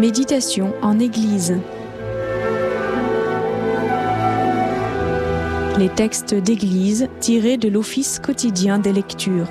Méditation en Église. Les textes d'Église tirés de l'Office quotidien des lectures.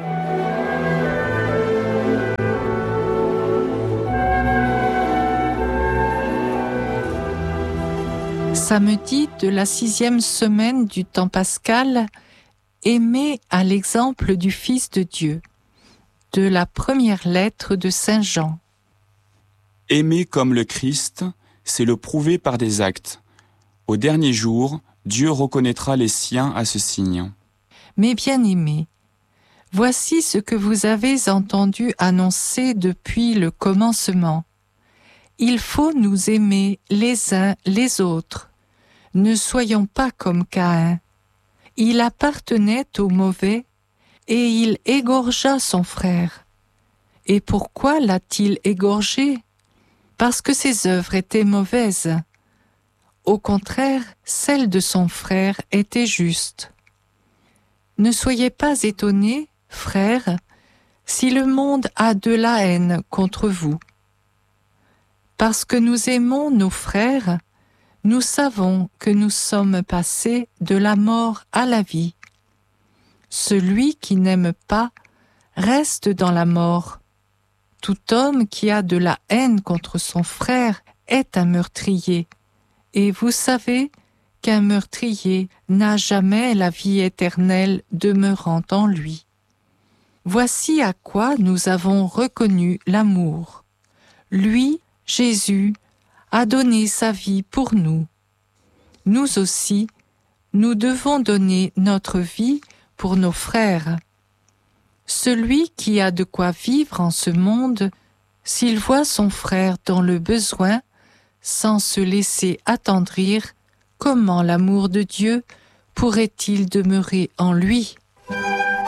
Samedi de la 6e semaine du temps pascal, aimez à l'exemple du Fils de Dieu. De la première lettre de Saint Jean. Aimer comme le Christ, c'est le prouver par des actes. Au dernier jour, Dieu reconnaîtra les siens à ce signe. Mes bien-aimés, voici ce que vous avez entendu annoncer depuis le commencement. Il faut nous aimer les uns les autres. Ne soyons pas comme Caïn. Il appartenait au mauvais et il égorgea son frère. Et pourquoi l'a-t-il égorgé ? Parce que ses œuvres étaient mauvaises. Au contraire, celles de son frère étaient justes. Ne soyez pas étonnés, frères, si le monde a de la haine contre vous. Parce que nous aimons nos frères, nous savons que nous sommes passés de la mort à la vie. Celui qui n'aime pas reste dans la mort. Tout homme qui a de la haine contre son frère est un meurtrier. Et vous savez qu'un meurtrier n'a jamais la vie éternelle demeurant en lui. Voici à quoi nous avons reconnu l'amour. Lui, Jésus, a donné sa vie pour nous. Nous aussi, nous devons donner notre vie pour nos frères. Celui qui a de quoi vivre en ce monde, s'il voit son frère dans le besoin, sans se laisser attendrir, comment l'amour de Dieu pourrait-il demeurer en lui ?